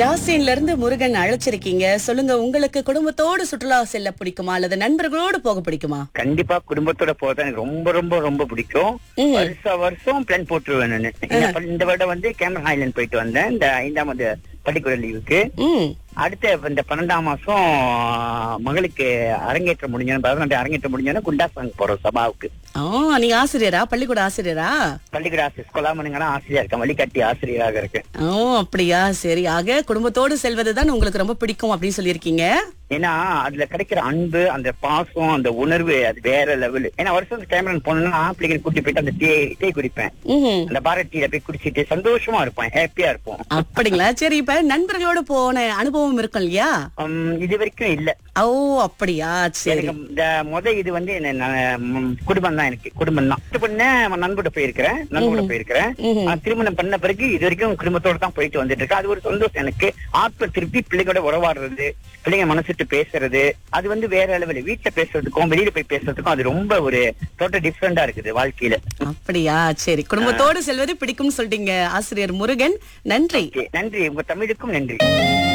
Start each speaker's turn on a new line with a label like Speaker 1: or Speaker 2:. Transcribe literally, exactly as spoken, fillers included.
Speaker 1: ஜாசின்ல இருந்து முருகன் அழைச்சிருக்கீங்க. சொல்லுங்க, உங்களுக்கு குடும்பத்தோடு சுற்றுலா செல்ல பிடிக்குமா அல்லது நண்பர்களோடு போக பிடிக்குமா?
Speaker 2: கண்டிப்பா குடும்பத்தோட போறது எனக்கு ரொம்ப ரொம்ப ரொம்ப பிடிக்கும்.
Speaker 1: ம்.
Speaker 2: வருஷ வருஷம் பிளான் போட்டுருவேன் நானு. இந்த- இந்த வருடம் வந்து கேமரா ஐலண்ட் போயிட்டு வந்தேன் இந்த ஐந்தாம் பள்ளிக்கூட லீவுக்கு.
Speaker 1: ம்.
Speaker 2: அடுத்த இந்த பன்னெண்டாம் மாசம் மகளுக்கு அரங்கேற்றம் முடிஞ்சோன்னு பரதநாட்டியம் அரங்கேற்றம் முடிஞ்சோன்னு குண்டாசாங்க போறோம் சபாவுக்கு.
Speaker 1: ஆ, நீங்க ஆசிரியரா? பள்ளிக்கூட ஆசிரியரா?
Speaker 2: பள்ளிக்கூட ஆசிரியர் கொலாமனுங்கன்னா ஆசிரியர் இருக்கேன், வழிகாட்டி ஆசிரியராக இருக்கேன்.
Speaker 1: ஓ, அப்படியா? சரி. ஆக குடும்பத்தோடு செல்வதுதான் உங்களுக்கு ரொம்ப பிடிக்கும் அப்படின்னு சொல்லியிருக்கீங்க.
Speaker 2: ஏன்னா அதுல கிடைக்கிற அன்பு, அந்த பாசம், அந்த உணர்வு அது வேற லெவலு. ஏன்னா வருஷம் கேமரன் போனோம்னா பிள்ளைங்க கூட்டி போயிட்டு அந்த டீ டீ குடிப்பேன்.
Speaker 1: ம்ஹும்.
Speaker 2: அந்த பாரத் டீல போய் குடிச்சிட்டு சந்தோஷமா இருப்பேன், ஹாப்பியா இருப்போம்.
Speaker 1: அப்படிங்களா? சரி, இப்ப நண்பர்களோட போன அனுபவம் இருக்கும் இல்லையா?
Speaker 2: உம், இது வரைக்கும் இல்ல.
Speaker 1: ஓ, அப்படியா? சரி.
Speaker 2: எனக்கு இந்த முத இது வந்து என்ன- நான், உம், குடும்பம் தான், எனக்கு குடும்பம் தான். இது பண்ண நண்போட போயிருக்கிறேன் நண்போட போயிருக்கிறேன்
Speaker 1: ம்ஹும்.
Speaker 2: ஆஹ், திருமணம் பண்ண பிறகு இது வரைக்கும் குடும்பத்தோட தான் போயிட்டு வந்துட்டு இருக்கேன். அது ஒரு சந்தோஷம் எனக்கு. ஆத்ம திருப்பி பிள்ளைங்களோட உறவாடுறது, பிள்ளைங்க மனசுட்டு பேசுறது, அது வந்து வேற லெவல். வீட்டுல பேசுறதுக்கும் வெளியில போய் பேசுறதுக்கும் அது ரொம்ப ஒரு டோட்டல் டிஃபரெண்டா இருக்குது வாழ்க்கையில.
Speaker 1: அப்படியா? சரி, குடும்பத்தோடு செல்வது பிடிக்கும்னு சொல்லிட்டீங்க ஆசிரியர் முருகன். நன்றி.
Speaker 2: நன்றி, உங்க தமிழுக்கும் நன்றி.